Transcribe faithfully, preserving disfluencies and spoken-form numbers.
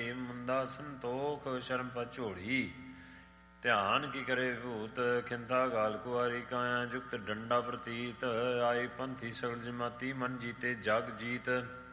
ਨੀਰ ਮੁੰਦਾ ਸੰਤੋਖ ਸ਼ਰਮ ਪਤ ਝੋੜੀ। ਧਿਆਨ ਕੀ ਕਰੇ ਭੂਤ ਖਿੰਦਾ ਗਾਲ ਕੁਆਰੀ ਕਾਇਆ ਜੁਗਤ ਡੰਡਾ ਪ੍ਰਤੀਤ ਆਈ ਪੰਥੀ ਸਗਲ ਜਮਾਤੀ ਮਨ ਜੀਤੇ ਜਗ ਜੀਤ।